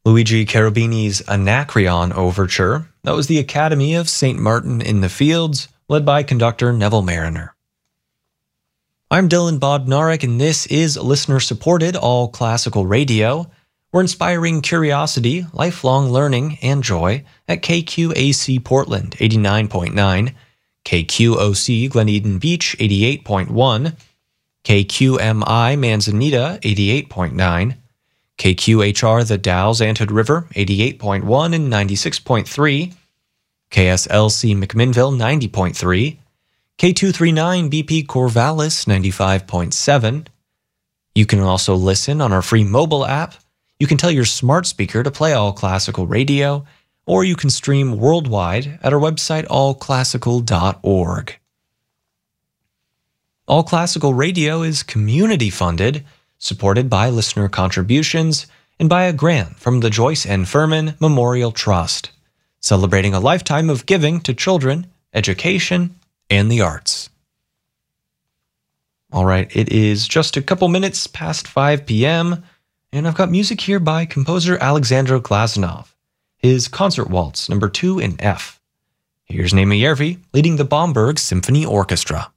Luigi Cherubini's Anacreon Overture. That was the Academy of St. Martin in the Fields, led by conductor Neville Mariner. I'm Dylan Bodnarek, and this is listener-supported All Classical Radio. We're inspiring curiosity, lifelong learning, and joy at KQAC Portland 89.9, KQOC Glen Eden Beach 88.1, KQMI Manzanita 88.9, KQHR The Dalles Anthood River 88.1 and 96.3, KSLC McMinnville 90.3, K239 BP Corvallis 95.7. You can also listen on our free mobile app. You can tell your smart speaker to play All Classical Radio, or you can stream worldwide at our website allclassical.org. All Classical Radio is community funded, supported by listener contributions, and by a grant from the Joyce N. Furman Memorial Trust, celebrating a lifetime of giving to children, education, and the arts. All right, it is just a couple minutes past 5 p.m., and I've got music here by composer Alexander Glazunov, his Concert Waltz No. 2 in F. Here's Naima Järvi leading the Bomberg Symphony Orchestra.